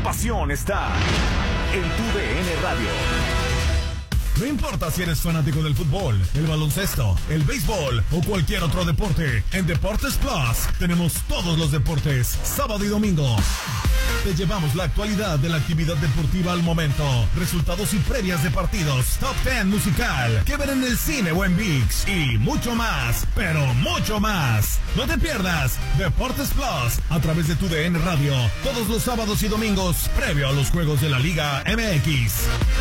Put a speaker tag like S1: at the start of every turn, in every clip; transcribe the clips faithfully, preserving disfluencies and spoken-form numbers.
S1: pasión está en tu D N Radio.
S2: No importa si eres fanático del fútbol, el baloncesto, el béisbol o cualquier otro deporte, en Deportes Plus tenemos todos los deportes, sábado y domingo. Te llevamos la actualidad de la actividad deportiva al momento, resultados y previas de partidos, top diez musical, que ver en el cine o en ViX y mucho más, pero mucho más. No te pierdas Deportes Plus a través de tu D N Radio, todos los sábados y domingos, previo a los juegos de la Liga M X.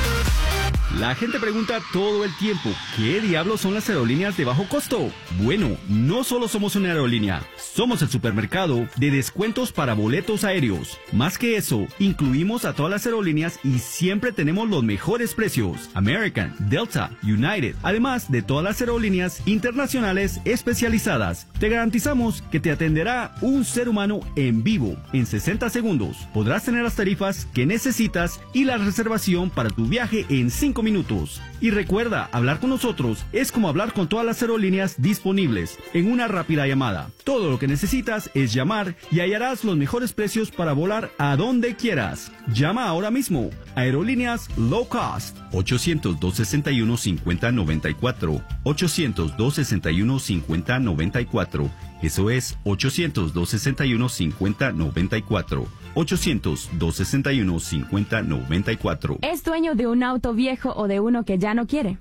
S3: La gente pregunta todo el tiempo, ¿qué diablos son las aerolíneas de bajo costo? Bueno, no solo somos una aerolínea, somos el supermercado de descuentos para boletos aéreos. Más que eso, incluimos a todas las aerolíneas y siempre tenemos los mejores precios. American, Delta, United, además de todas las aerolíneas internacionales especializadas. Te garantizamos que te atenderá un ser humano en vivo en sesenta segundos. Podrás tener las tarifas que necesitas y la reservación para tu viaje en cinco minutos. Y recuerda, hablar con nosotros es como hablar con todas las aerolíneas disponibles en una rápida llamada. Todo lo que necesitas es llamar y hallarás los mejores precios para volar a donde quieras. Llama ahora mismo. Aerolíneas Low Cost. ochocientos, dos sesenta y uno, cincuenta noventa y cuatro. ochocientos, dos sesenta y uno, cincuenta noventa y cuatro. Eso es ochocientos, dos sesenta y uno, cincuenta noventa y cuatro. ochocientos, dos sesenta y uno, cincuenta noventa y cuatro.
S4: ¿Es dueño de un auto viejo o de uno que ya no quiere?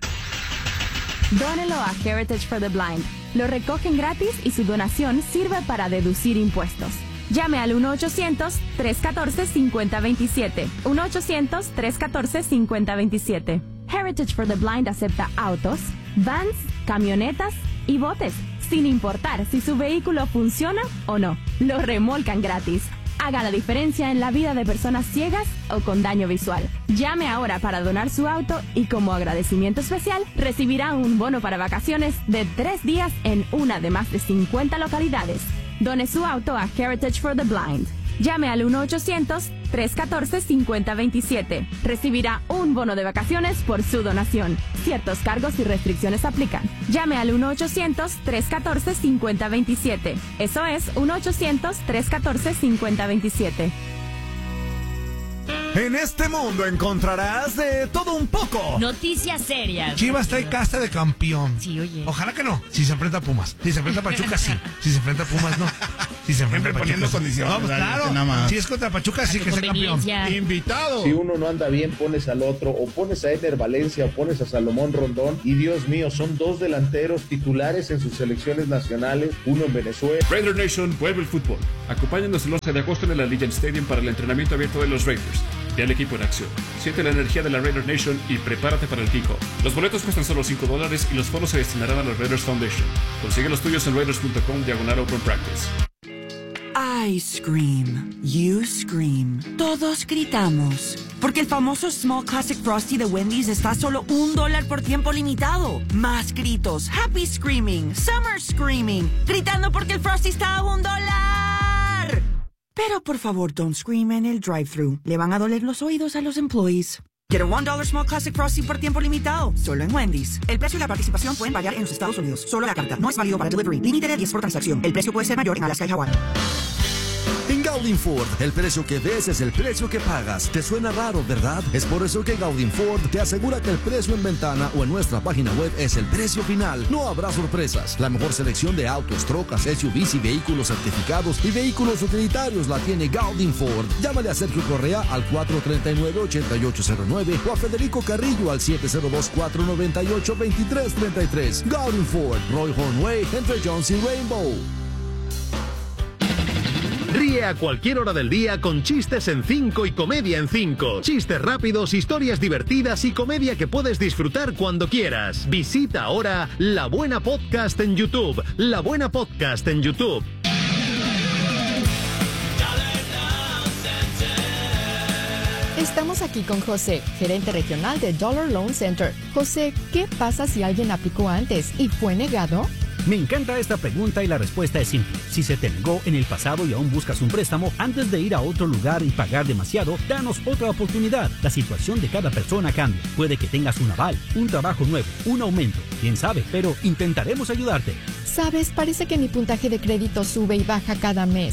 S4: Dónelo a Heritage for the Blind. Lo recogen gratis y su donación sirve para deducir impuestos. Llame al uno ochocientos, tres uno cuatro, cinco cero dos siete. uno ochocientos, tres uno cuatro, cinco cero dos siete. Heritage for the Blind acepta autos, vans, camionetas y botes, sin importar si su vehículo funciona o no. Lo remolcan gratis. Haga la diferencia en la vida de personas ciegas o con daño visual. Llame ahora para donar su auto y como agradecimiento especial recibirá un bono para vacaciones de tres días en una de más de cincuenta localidades. Done su auto a Heritage for the Blind. Llame al uno ochocientos, tres uno cuatro, cinco cero dos siete. Recibirá un bono de vacaciones por su donación. Ciertos cargos y restricciones aplican. Llame al uno ochocientos, tres uno cuatro, cinco cero dos siete. Eso es uno ochocientos, tres uno cuatro, cinco cero dos siete.
S1: En este mundo encontrarás de todo un poco.
S5: Noticias serias.
S6: Chivas trae casta de campeón.
S5: Sí, oye.
S6: Ojalá que no. Si se enfrenta a Pumas. Si se enfrenta a Pachuca, sí. Si se enfrenta a Pumas, no. Si se enfrenta a Pachuca,
S7: poniendo
S6: sí.
S7: condiciones.
S6: No, pues claro.
S7: Nada más.
S6: Si es contra Pachuca, sí que sea campeón.
S7: Invitado.
S8: Si uno no anda bien, pones al otro. O pones a Eder Valencia o pones a Salomón Rondón. Y Dios mío, son dos delanteros titulares en sus selecciones nacionales. Uno en Venezuela.
S9: Raider Nation vuelve el fútbol. Acompáñanos el once de agosto en el Allegiant Stadium para el entrenamiento abierto de los Raiders. Ve al equipo en acción. Siente la energía de la Raider Nation y prepárate para el kickoff. Los boletos cuestan solo cinco dólares y los fondos se destinarán a la Raiders Foundation. Consigue los tuyos en raiders punto com diagonal open practice.
S10: I scream, you scream, todos gritamos. Porque el famoso Small Classic Frosty de Wendy's está a solo un dólar por tiempo limitado. Más gritos, happy screaming, summer screaming, gritando porque el Frosty está a un dólar. Pero por favor, don't scream en el drive-thru. Le van a doler los oídos a los employees. Get a one dollar Small Classic Frosty por tiempo limitado, solo en Wendy's. El precio y la participación pueden variar en los Estados Unidos. Solo la carta. No es válido para delivery. Límite de diez por transacción. El precio puede ser mayor en Alaska y Hawái.
S11: En Gaudin Ford, el precio que ves es el precio que pagas. ¿Te suena raro, verdad? Es por eso que Gaudin Ford te asegura que el precio en ventana o en nuestra página web es el precio final. No habrá sorpresas. La mejor selección de autos, trocas, S U Vs y vehículos certificados y vehículos utilitarios la tiene Gaudin Ford. Llámale a Sergio Correa al cuatro tres nueve, ocho ocho cero nueve o a Federico Carrillo al siete cero dos, cuatro nueve ocho, dos tres tres tres. Gaudin Ford, Roy Hornway, entre Jones y Rainbow.
S12: Ríe a cualquier hora del día con chistes en cinco y comedia en cinco. Chistes rápidos, historias divertidas y comedia que puedes disfrutar cuando quieras. Visita ahora La Buena Podcast en YouTube. La Buena Podcast en YouTube.
S13: Estamos aquí con José, gerente regional de Dollar Loan Center. José, ¿qué pasa si alguien aplicó antes y fue negado?
S14: Me encanta esta pregunta y la respuesta es simple. Si se te negó en el pasado y aún buscas un préstamo, antes de ir a otro lugar y pagar demasiado, danos otra oportunidad. La situación de cada persona cambia. Puede que tengas un aval, un trabajo nuevo, un aumento. Quién sabe, pero intentaremos ayudarte.
S13: Sabes, parece que mi puntaje de crédito sube y baja cada mes.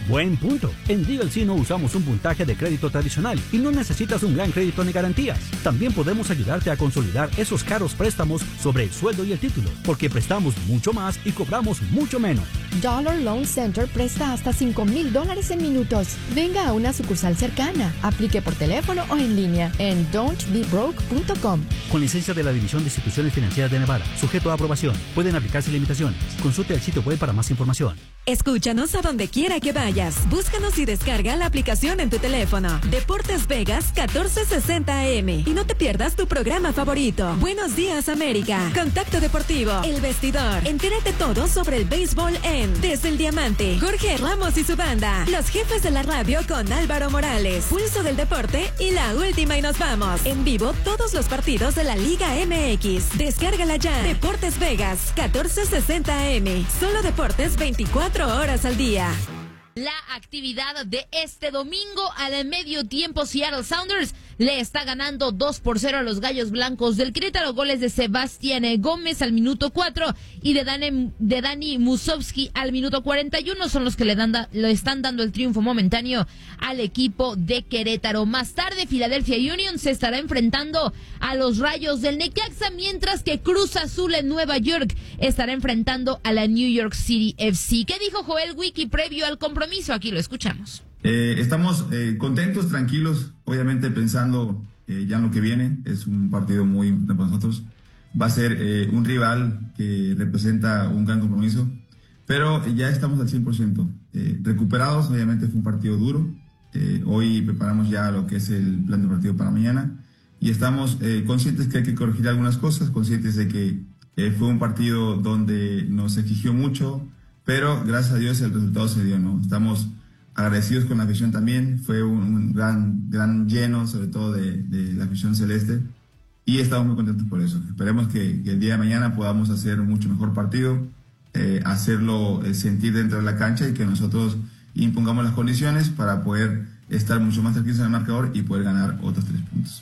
S14: Buen punto. En D L C no usamos un puntaje de crédito tradicional y no necesitas un gran crédito ni garantías. También podemos ayudarte a consolidar esos caros préstamos sobre el sueldo y el título, porque prestamos mucho más y cobramos mucho menos.
S13: Dollar Loan Center presta hasta cinco mil dólares en minutos. Venga a una sucursal cercana. Aplique por teléfono o en línea en don't be broke punto com.
S14: Con licencia de la División de Instituciones Financieras de Nevada, sujeto a aprobación. Pueden aplicarse limitaciones. Consulte el sitio web para más información.
S5: Escúchanos a donde quiera que vayas. Búscanos y descarga la aplicación en tu teléfono. Deportes Vegas catorce sesenta A M. Y no te pierdas tu programa favorito. Buenos días, América. Contacto Deportivo. El Vestidor. Entérate todo sobre el béisbol en Desde el Diamante. Jorge Ramos y su banda. Los jefes de la radio con Álvaro Morales. Pulso del Deporte y la última y nos vamos. En vivo todos los partidos de la Liga M X. Descárgala ya. Deportes Vegas catorce sesenta A M. Solo deportes veinticuatro horas al día.
S7: La actividad de este domingo al medio tiempo, Seattle Sounders le está ganando dos por cero a los Gallos Blancos del Querétaro. Goles de Sebastián Gómez al minuto cuatro y de Dani, de Dani Musovski al minuto cuarenta y uno son los que le, dan, le están dando el triunfo momentáneo al equipo de Querétaro. Más tarde, Philadelphia Union se estará enfrentando a los Rayos del Necaxa, mientras que Cruz Azul en Nueva York estará enfrentando a la New York City F C. ¿Qué dijo Joel Wiki previo al compromiso? Aquí lo escuchamos.
S15: Eh, estamos eh, contentos, tranquilos, obviamente pensando eh, ya en lo que viene. Es un partido muy para nosotros. Va a ser eh, un rival que representa un gran compromiso, pero ya estamos al cien por ciento. Eh, recuperados, obviamente fue un partido duro. Eh, hoy preparamos ya lo que es el plan de partido para mañana y estamos eh, conscientes que hay que corregir algunas cosas, conscientes de que eh, fue un partido donde nos exigió mucho, pero gracias a Dios el resultado se dio, ¿no? Estamos agradecidos con la afición también, fue un, un gran, gran lleno, sobre todo de, de la afición celeste, y estamos muy contentos por eso. Esperemos que, que el día de mañana podamos hacer un mucho mejor partido, eh, hacerlo eh, sentir dentro de la cancha y que nosotros impongamos las condiciones para poder estar mucho más tranquilos en el marcador y poder ganar otros tres puntos.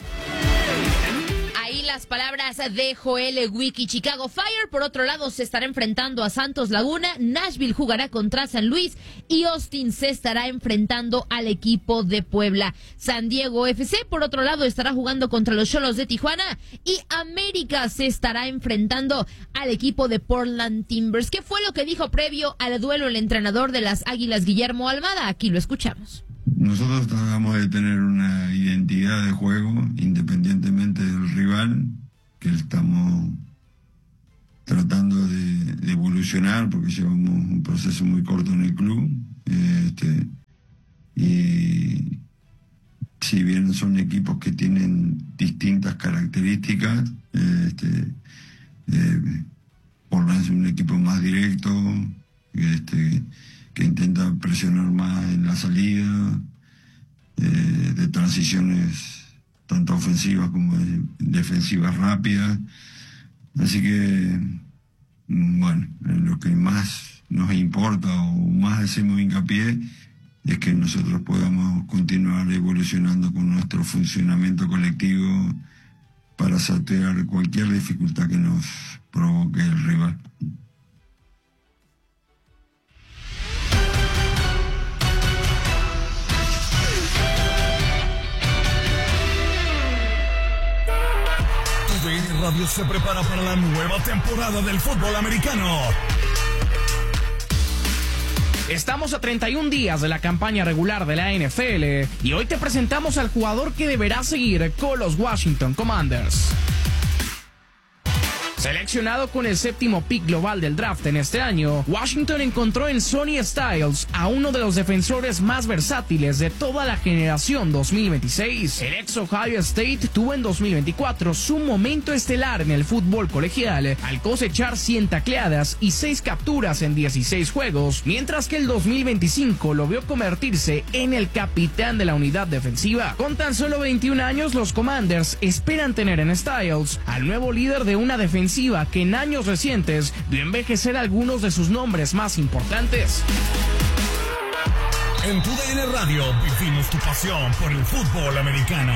S7: Las palabras de Joel Wiki. Chicago Fire, por otro lado, se estará enfrentando a Santos Laguna, Nashville jugará contra San Luis y Austin se estará enfrentando al equipo de Puebla. San Diego F C, por otro lado, estará jugando contra los Xolos de Tijuana y América se estará enfrentando al equipo de Portland Timbers. ¿Qué fue lo que dijo previo al duelo el entrenador de las Águilas, Guillermo Almada? Aquí lo escuchamos.
S16: Nosotros tratamos de tener una identidad de juego independientemente del rival, que estamos tratando de, de evolucionar porque llevamos un proceso muy corto en el club. Este, y si bien son equipos que tienen distintas características, este, eh, Portland es un equipo más directo, este, que intenta presionar más en la salida, eh, de transiciones tanto ofensivas como defensivas rápidas. Así que, bueno, lo que más nos importa o más hacemos hincapié es que nosotros podamos continuar evolucionando con nuestro funcionamiento colectivo para sortear cualquier dificultad que nos provoque el rival.
S2: Tu D N Radio se prepara para la nueva temporada del fútbol americano.
S17: Estamos a treinta y un días de la campaña regular de la N F L y hoy te presentamos al jugador que deberá seguir con los Washington Commanders. Seleccionado con el séptimo pick global del draft en este año, Washington encontró en Sonny Styles a uno de los defensores más versátiles de toda la generación dos mil veintiséis. El ex Ohio State tuvo en dos mil veinticuatro su momento estelar en el fútbol colegial al cosechar cien tacleadas y seis capturas en dieciséis juegos, mientras que el dos mil veinticinco lo vio convertirse en el capitán de la unidad defensiva. Con tan solo veintiún años, los Commanders esperan tener en Styles al nuevo líder de una defensiva que en años recientes vio envejecer algunos de sus nombres más importantes.
S2: En tu D N Radio vivimos tu pasión por el fútbol americano.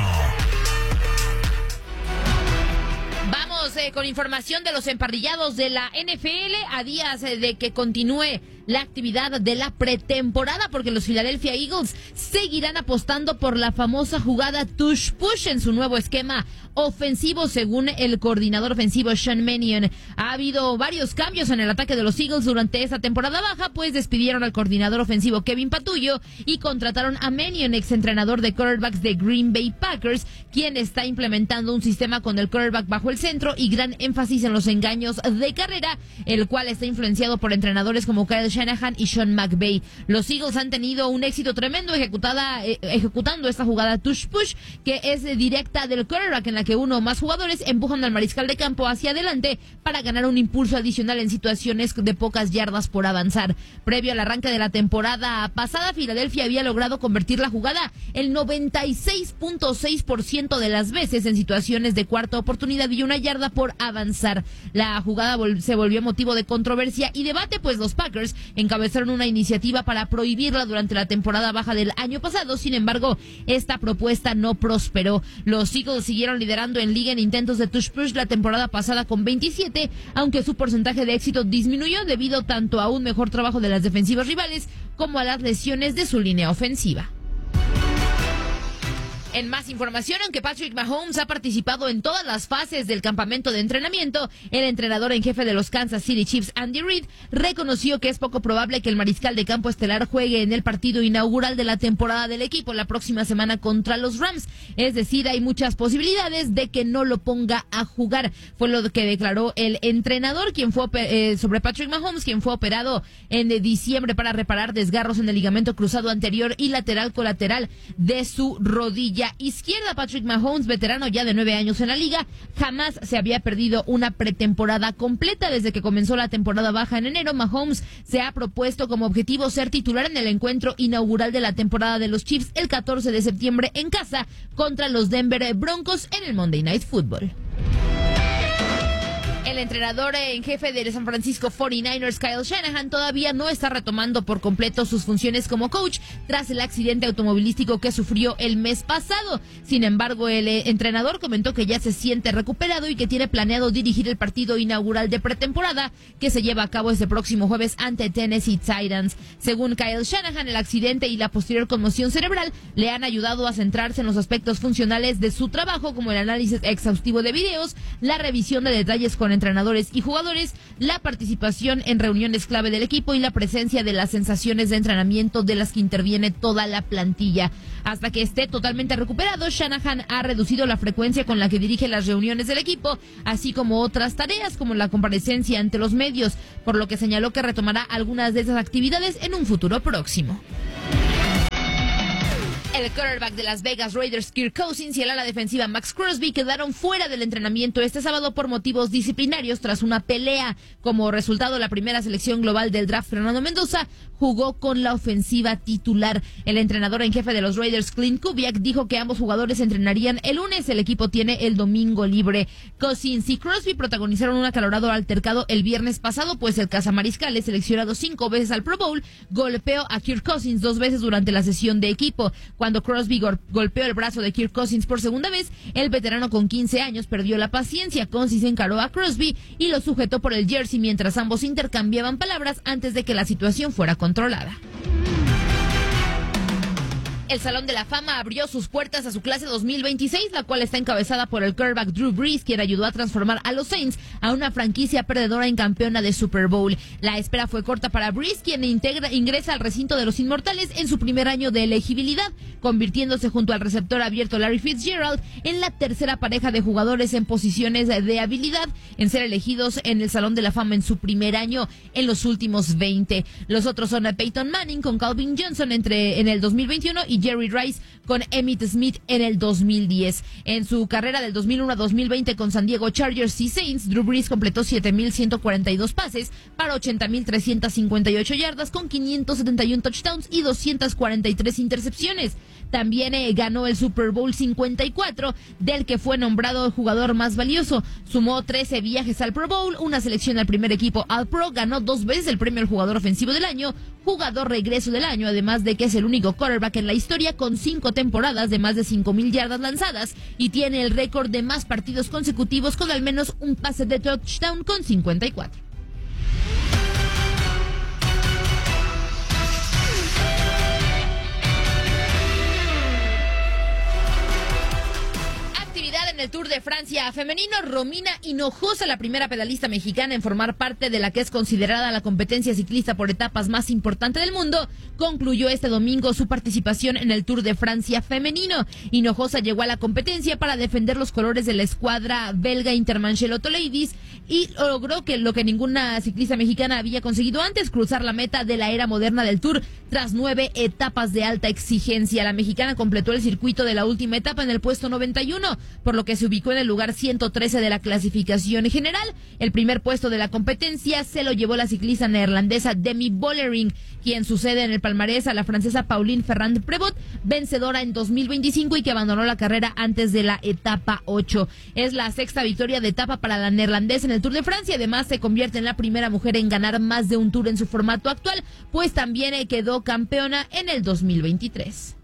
S7: Vamos eh, con información de los emparrillados de la N F L a días eh, de que continúe la actividad de la pretemporada, porque los Philadelphia Eagles seguirán apostando por la famosa jugada tush push en su nuevo esquema ofensivo, según el coordinador ofensivo Sean Mannion. Ha habido varios cambios en el ataque de los Eagles durante esta temporada baja, pues despidieron al coordinador ofensivo Kevin Patullo y contrataron a Mannion, exentrenador de quarterbacks de Green Bay Packers, quien está implementando un sistema con el quarterback bajo el centro y gran énfasis en los engaños de carrera, el cual está influenciado por entrenadores como Kyle Shanahan y Sean McVay. Los Eagles han tenido un éxito tremendo ejecutada, eh, ejecutando esta jugada tush push, que es directa del quarterback, en la que uno o más jugadores empujan al mariscal de campo hacia adelante para ganar un impulso adicional en situaciones de pocas yardas por avanzar. Previo al arranque de la temporada pasada, Filadelfia había logrado convertir la jugada el noventa y seis punto seis por ciento de las veces en situaciones de cuarta oportunidad y una yarda por avanzar. La jugada vol- se volvió motivo de controversia y debate, pues los Packers encabezaron una iniciativa para prohibirla durante la temporada baja del año pasado. Sin embargo, esta propuesta no prosperó. Los Eagles siguieron liderando en liga en intentos de tush push la temporada pasada con veintisiete, aunque su porcentaje de éxito disminuyó debido tanto a un mejor trabajo de las defensivas rivales como a las lesiones de su línea ofensiva. En más información, aunque Patrick Mahomes ha participado en todas las fases del campamento de entrenamiento, el entrenador en jefe de los Kansas City Chiefs, Andy Reid, reconoció que es poco probable que el mariscal de campo estelar juegue en el partido inaugural de la temporada del equipo la próxima semana contra los Rams. Es decir, hay muchas posibilidades de que no lo ponga a jugar. Fue lo que declaró el entrenador, quien fue eh, sobre Patrick Mahomes, quien fue operado en diciembre para reparar desgarros en el ligamento cruzado anterior y lateral colateral de su rodilla izquierda. Patrick Mahomes, veterano ya de nueve años en la liga, jamás se había perdido una pretemporada completa. Desde que comenzó la temporada baja en enero, Mahomes se ha propuesto como objetivo ser titular en el encuentro inaugural de la temporada de los Chiefs el catorce de septiembre en casa contra los Denver Broncos en el Monday Night Football. El entrenador en jefe de San Francisco cuarenta y nueve ers, Kyle Shanahan, todavía no está retomando por completo sus funciones como coach tras el accidente automovilístico que sufrió el mes pasado. Sin embargo, el entrenador comentó que ya se siente recuperado y que tiene planeado dirigir el partido inaugural de pretemporada que se lleva a cabo este próximo jueves ante Tennessee Titans. Según Kyle Shanahan, el accidente y la posterior conmoción cerebral le han ayudado a centrarse en los aspectos funcionales de su trabajo, como el análisis exhaustivo de videos, la revisión de detalles con entrenadores y jugadores, la participación en reuniones clave del equipo y la presencia de las sensaciones de entrenamiento de las que interviene toda la plantilla. Hasta que esté totalmente recuperado, Shanahan ha reducido la frecuencia con la que dirige las reuniones del equipo, así como otras tareas como la comparecencia ante los medios, por lo que señaló que retomará algunas de esas actividades en un futuro próximo. El quarterback de Las Vegas Raiders, Kirk Cousins, y el ala defensiva Max Crosby quedaron fuera del entrenamiento este sábado por motivos disciplinarios tras una pelea. Como resultado, la primera selección global del draft, Fernando Mendoza, jugó con la ofensiva titular. El entrenador en jefe de los Raiders, Clint Kubiak, dijo que ambos jugadores entrenarían el lunes. El equipo tiene el domingo libre. Cousins y Crosby protagonizaron un acalorado altercado el viernes pasado, pues el cazamariscales, seleccionado cinco veces al Pro Bowl, golpeó a Kirk Cousins dos veces durante la sesión de equipo. Cuando Crosby gol- golpeó el brazo de Kirk Cousins por segunda vez, el veterano con quince años perdió la paciencia. Cousins encaró a Crosby y lo sujetó por el jersey mientras ambos intercambiaban palabras antes de que la situación fuera controlada. El Salón de la Fama abrió sus puertas a su clase dos mil veintiséis, la cual está encabezada por el quarterback Drew Brees, quien ayudó a transformar a los Saints a una franquicia perdedora en campeona de Super Bowl. La espera fue corta para Brees, quien integra, ingresa al recinto de los Inmortales en su primer año de elegibilidad, convirtiéndose junto al receptor abierto Larry Fitzgerald en la tercera pareja de jugadores en posiciones de habilidad en ser elegidos en el Salón de la Fama en su primer año en los últimos veinte. Los otros son Peyton Manning con Calvin Johnson entre en el dos mil veintiuno y Jerry Rice con Emmitt Smith en el dos mil diez. En su carrera del dos mil uno a dos mil veinte con San Diego Chargers y Saints, Drew Brees completó siete mil ciento cuarenta y dos pases para ochenta mil trescientas cincuenta y ocho yardas con quinientos setenta y uno touchdowns y doscientas cuarenta y tres intercepciones. También eh, ganó el Super Bowl cincuenta y cuatro, del que fue nombrado el jugador más valioso. Sumó trece viajes al Pro Bowl, una selección al primer equipo All-Pro, ganó dos veces el premio al jugador ofensivo del año, jugador regreso del año, además de que es el único quarterback en la historia con cinco temporadas de más de cinco mil yardas lanzadas y tiene el récord de más partidos consecutivos con al menos un pase de touchdown con cincuenta y cuatro. el Tour de Francia femenino, Romina Hinojosa, la primera pedalista mexicana en formar parte de la que es considerada la competencia ciclista por etapas más importante del mundo, concluyó este domingo su participación en el Tour de Francia femenino. Hinojosa llegó a la competencia para defender los colores de la escuadra belga Intermarché Lotto Ladies y logró que lo que ninguna ciclista mexicana había conseguido antes, cruzar la meta de la era moderna del Tour tras nueve etapas de alta exigencia. La mexicana completó el circuito de la última etapa en el puesto noventa y uno, por lo que se ubicó en el lugar ciento trece de la clasificación general. El primer puesto de la competencia se lo llevó la ciclista neerlandesa Demi Vollering, quien sucede en el palmarés a la francesa Pauline Ferrand-Prévot, vencedora en dos mil veinticinco y que abandonó la carrera antes de la etapa ocho. Es la sexta victoria de etapa para la neerlandesa en el Tour de Francia. Además, se convierte en la primera mujer en ganar más de un Tour en su formato actual, pues también quedó campeona en el dos mil veintitrés.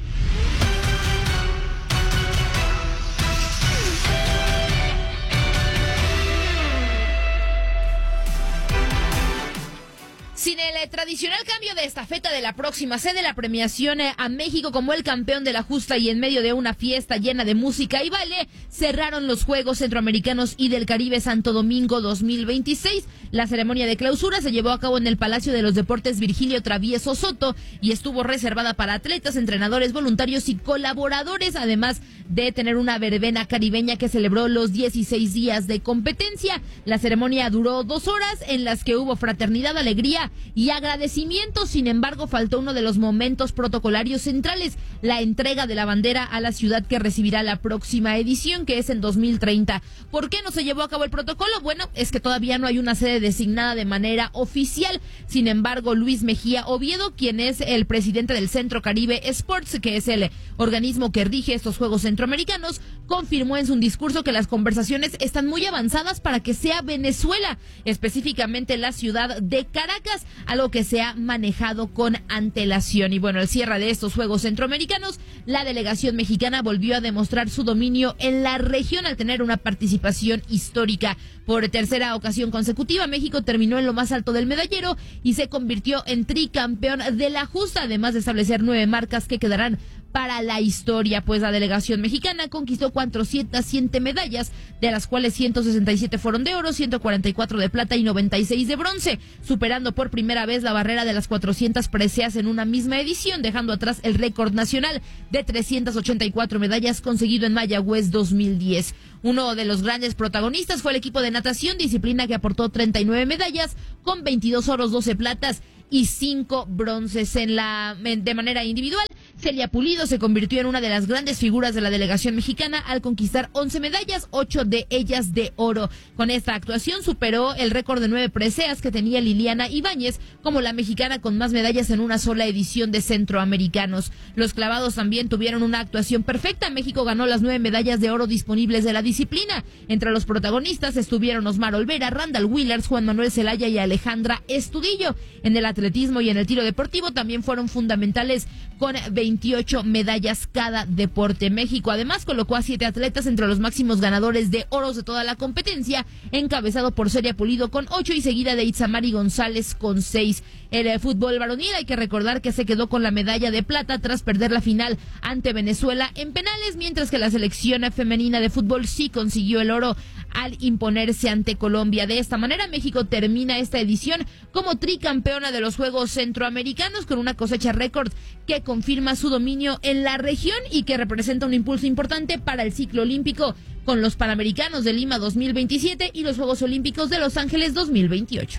S7: Sin el tradicional cambio de estafeta de la próxima sede, la premiación a México como el campeón de la justa y en medio de una fiesta llena de música y baile, cerraron los Juegos Centroamericanos y del Caribe Santo Domingo dos mil veintiséis. La ceremonia de clausura se llevó a cabo en el Palacio de los Deportes Virgilio Travieso Soto y estuvo reservada para atletas, entrenadores, voluntarios y colaboradores, además de tener una verbena caribeña que celebró los dieciséis días de competencia. La ceremonia duró dos horas en las que hubo fraternidad, alegría y agradecimiento. Sin embargo, faltó uno de los momentos protocolarios centrales, la entrega de la bandera a la ciudad que recibirá la próxima edición, que es en dos mil treinta. ¿Por qué no se llevó a cabo el protocolo? Bueno, es que todavía no hay una sede designada de manera oficial. Sin embargo, Luis Mejía Oviedo, quien es el presidente del Centro Caribe Sports, que es el organismo que rige estos Juegos Centroamericanos, confirmó en su discurso que las conversaciones están muy avanzadas para que sea Venezuela, específicamente la ciudad de Caracas, algo que se ha manejado con antelación. Y bueno, al cierre de estos Juegos Centroamericanos, la delegación mexicana volvió a demostrar su dominio en la región al tener una participación histórica. Por tercera ocasión consecutiva, México terminó en lo más alto del medallero y se convirtió en tricampeón de la justa, además de establecer nueve marcas que quedarán para la historia, pues la delegación mexicana conquistó cuatrocientas siete medallas, de las cuales ciento sesenta y siete fueron de oro, ciento cuarenta y cuatro de plata y noventa y seis de bronce, superando por primera vez la barrera de las cuatrocientas preseas en una misma edición, dejando atrás el récord nacional de trescientas ochenta y cuatro medallas conseguido en Mayagüez dos mil diez. Uno de los grandes protagonistas fue el equipo de natación, disciplina que aportó treinta y nueve medallas, con veintidós oros, doce platas y cinco bronces. En la de manera individual, Celia Pulido se convirtió en una de las grandes figuras de la delegación mexicana al conquistar once medallas, ocho de ellas de oro. Con esta actuación superó el récord de nueve preseas que tenía Liliana Ibáñez como la mexicana con más medallas en una sola edición de Centroamericanos. Los clavados también tuvieron una actuación perfecta. México ganó las nueve medallas de oro disponibles de la disciplina. Entre los protagonistas estuvieron Osmar Olvera, Randall Willers, Juan Manuel Zelaya y Alejandra Estudillo. En el atletismo y en el tiro deportivo también fueron fundamentales con veintiocho medallas cada deporte. México además colocó a siete atletas entre los máximos ganadores de oros de toda la competencia, encabezado por Celia Pulido con ocho y seguida de Itzamari González con seis. El eh, fútbol varonil, hay que recordar que se quedó con la medalla de plata tras perder la final ante Venezuela en penales, mientras que la selección femenina de fútbol sí consiguió el oro al imponerse ante Colombia. De esta manera, México termina esta edición como tricampeona de los Juegos Centroamericanos con una cosecha récord que confirma su dominio en la región y que representa un impulso importante para el ciclo olímpico con los Panamericanos de Lima dos mil veintisiete y los Juegos Olímpicos de Los Ángeles dos mil veintiocho.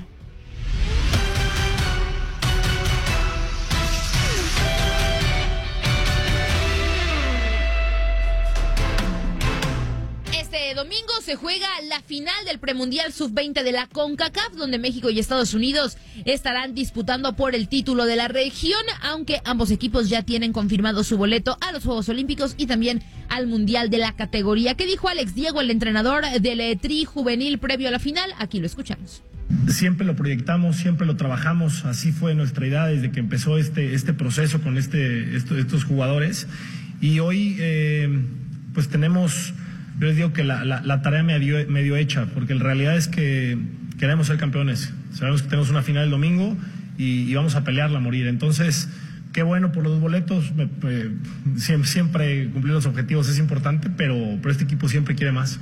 S7: Este domingo se juega la final del premundial sub veinte de la CONCACAF, donde México y Estados Unidos estarán disputando por el título de la región, aunque ambos equipos ya tienen confirmado su boleto a los Juegos Olímpicos y también al Mundial de la categoría. ¿Qué dijo Alex Diego, el entrenador del Tri juvenil previo a la final? Aquí lo escuchamos.
S18: Siempre lo proyectamos, siempre lo trabajamos, así fue nuestra idea desde que empezó este, este proceso con este, esto, estos jugadores, y hoy eh, pues tenemos... Yo les digo que la, la, la tarea medio, medio hecha, porque la realidad es que queremos ser campeones. Sabemos que tenemos una final el domingo y, y vamos a pelearla a morir. Entonces, qué bueno por los boletos, me, me, siempre, siempre cumplir los objetivos es importante, pero, pero este equipo siempre quiere más.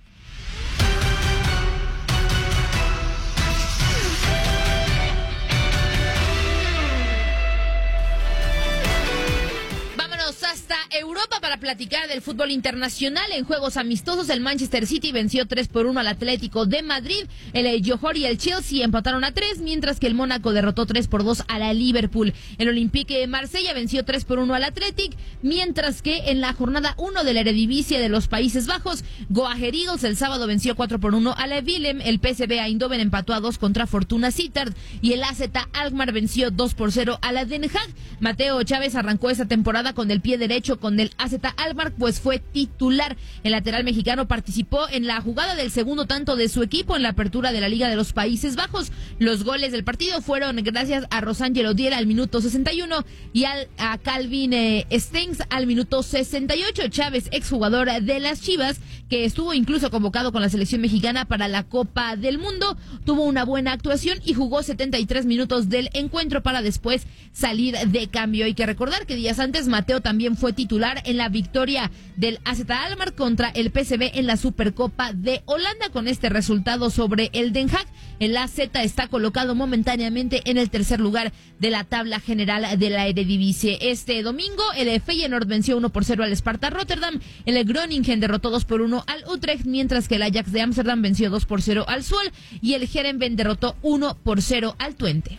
S7: Hasta Europa para platicar del fútbol internacional. En juegos amistosos, el Manchester City venció tres por uno al Atlético de Madrid. El Johor y el Chelsea empataron a tres, mientras que el Mónaco derrotó tres por dos a la Liverpool. El Olympique de Marsella venció tres por uno al Athletic, mientras que en la jornada uno de la Eredivisie de los Países Bajos, Go Ahead Eagles el sábado venció cuatro por uno a la Willem. El P S V Eindhoven empató a dos contra Fortuna Sittard y el A Z Alkmaar venció dos por cero a la Den Haag. Mateo Chávez arrancó esa temporada con el pie derecho con el A Z Alkmaar, pues fue titular. El lateral mexicano participó en la jugada del segundo tanto de su equipo en la apertura de la Liga de los Países Bajos. Los goles del partido fueron gracias a Rosangelo Diera al minuto sesenta y uno y al, a Calvin eh, Stengs al minuto sesenta y ocho. Chávez, exjugador de las Chivas, que estuvo incluso convocado con la selección mexicana para la Copa del Mundo, tuvo una buena actuación y jugó setenta y tres minutos del encuentro para después salir de cambio. Hay que recordar que días antes Mateo también fue titular en la victoria del A Z Alkmaar contra el P S V en la Supercopa de Holanda. Con este resultado sobre el Den Haag, el A Z está colocado momentáneamente en el tercer lugar de la tabla general de la Eredivisie. Este domingo el Feyenoord venció uno por cero al Sparta Rotterdam, el Groningen derrotó dos por uno al Utrecht, mientras que el Ajax de Ámsterdam venció dos por cero al Zwolle y el Heerenveen derrotó uno por cero al Twente.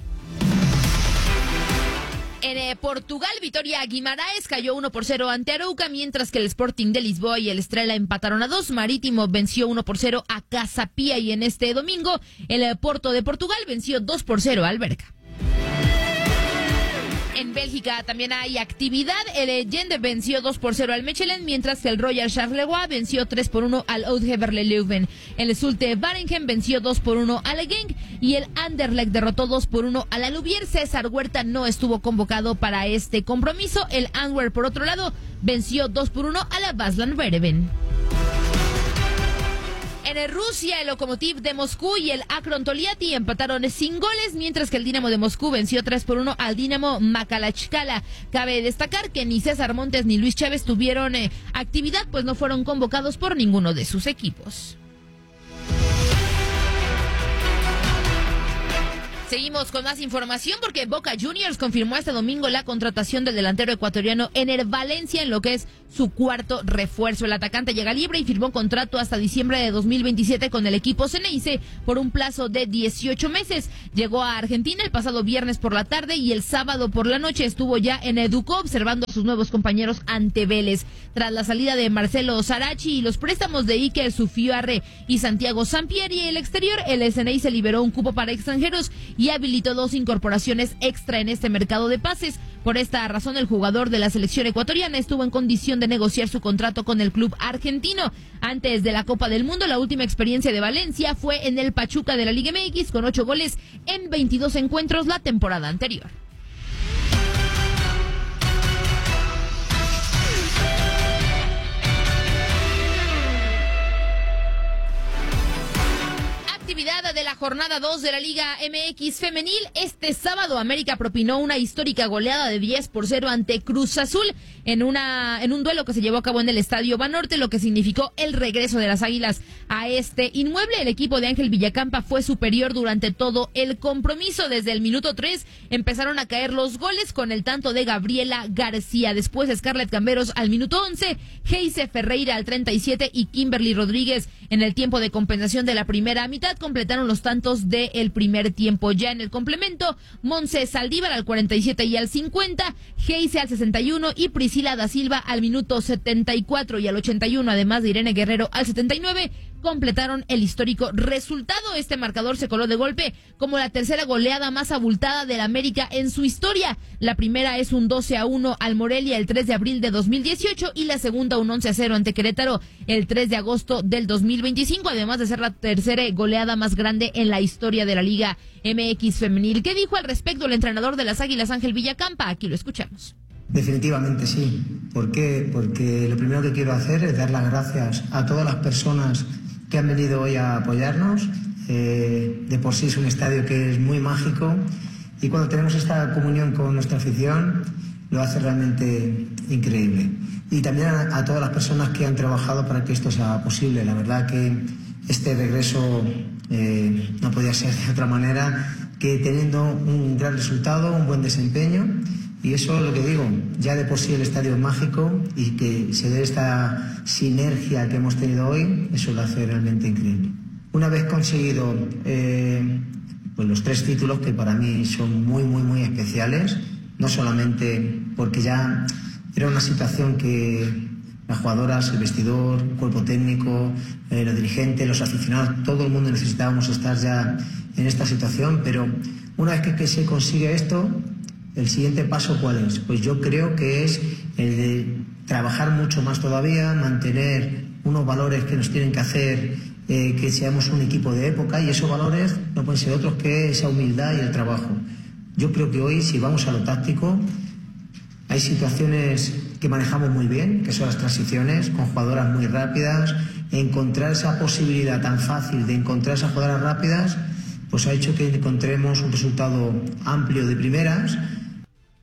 S7: En eh, Portugal, Vitória Guimaraes cayó uno por cero ante Arouca, mientras que el Sporting de Lisboa y el Estrela empataron a dos. Marítimo venció uno por cero a Casa Pia y en este domingo el eh, Porto de Portugal venció dos por cero a Alberca. En Bélgica también hay actividad. El Gende venció dos por cero al Mechelen, mientras que el Royal Charleroi venció tres por uno al Oud-Heverle Leuven. El Zulte Waregem venció dos por uno al Genk y el Anderlecht derrotó dos por uno a la Louviers. César Huerta no estuvo convocado para este compromiso. El Antwerp, por otro lado, venció dos por uno a la Baslan Bereven. En Rusia, el Lokomotiv de Moscú y el Akron Toliati empataron sin goles, mientras que el Dinamo de Moscú venció tres por uno al Dinamo Makalachkala. Cabe destacar que ni César Montes ni Luis Chávez tuvieron eh, actividad, pues no fueron convocados por ninguno de sus equipos. Seguimos con más información porque Boca Juniors confirmó este domingo la contratación del delantero ecuatoriano Ener Valencia en lo que es su cuarto refuerzo. El atacante llega libre y firmó contrato hasta diciembre de dos mil veintisiete con el equipo Ceneice por un plazo de dieciocho meses. Llegó a Argentina el pasado viernes por la tarde y el sábado por la noche estuvo ya en Educó observando a sus nuevos compañeros ante Vélez. Tras la salida de Marcelo Sarachi y los préstamos de Iker Sufiarre y Santiago Sampieri el exterior, el Ceneice liberó un cupo para extranjeros y habilitó dos incorporaciones extra en este mercado de pases. Por esta razón, el jugador de la selección ecuatoriana estuvo en condición de negociar su contrato con el club argentino. Antes de la Copa del Mundo, la última experiencia de Valencia fue en el Pachuca de la Liga M X con ocho goles en veintidós encuentros la temporada anterior. Actividad de la jornada dos de la Liga M X femenil. Este sábado América propinó una histórica goleada de diez por cero ante Cruz Azul en una en un duelo que se llevó a cabo en el Estadio Banorte, lo que significó el regreso de las Águilas a este inmueble. El equipo de Ángel Villacampa fue superior durante todo el compromiso. Desde el minuto tres empezaron a caer los goles con el tanto de Gabriela García. Después Scarlett Camberos al minuto once, Geise Ferreira al treinta y siete y Kimberly Rodríguez en el tiempo de compensación de la primera mitad completaron los tantos del primer tiempo. Ya en el complemento, Monse Saldívar al cuarenta y siete y al cincuenta, Geise al sesenta y uno y Priscila da Silva al minuto setenta y cuatro y al ochenta y uno, además de Irene Guerrero al setenta y nueve, completaron el histórico resultado. Este marcador se coló de golpe como la tercera goleada más abultada del América en su historia. La primera es un doce a uno al Morelia el tres de abril de dos mil dieciocho y la segunda un once a cero ante Querétaro el tres de agosto del dos mil veinticinco, además de ser la tercera goleada más grande en la historia de la Liga M X femenil. ¿Qué dijo al respecto el entrenador de las Águilas, Ángel Villacampa? Aquí lo escuchamos.
S19: Definitivamente sí. ¿Por qué? Porque lo primero que quiero hacer es dar las gracias a todas las personas que han venido hoy a apoyarnos. Eh, de por sí es un estadio que es muy mágico y cuando tenemos esta comunión con nuestra afición lo hace realmente increíble. Y también a, a todas las personas que han trabajado para que esto sea posible. La verdad que este regreso eh, no podía ser de otra manera que teniendo un gran resultado, un buen desempeño. Y eso es lo que digo, ya de por sí el estadio es mágico y que se dé esta sinergia que hemos tenido hoy, eso lo hace realmente increíble. Una vez conseguido eh, pues los tres títulos que para mí son muy, muy, muy especiales, no solamente porque ya era una situación que las jugadoras, el vestidor, el cuerpo técnico, eh, los dirigentes, los aficionados, todo el mundo necesitábamos estar ya en esta situación, pero una vez que, que se consigue esto, el siguiente paso ¿cuál es? Pues yo creo que es el de trabajar mucho más todavía, mantener unos valores que nos tienen que hacer eh, que seamos un equipo de época, y esos valores no pueden ser otros que esa humildad y el trabajo. Yo creo que hoy, si vamos a lo táctico, hay situaciones que manejamos muy bien, que son las transiciones, con jugadoras muy rápidas. Encontrar esa posibilidad tan fácil de encontrar esas jugadoras rápidas, pues ha hecho que encontremos un resultado amplio de primeras,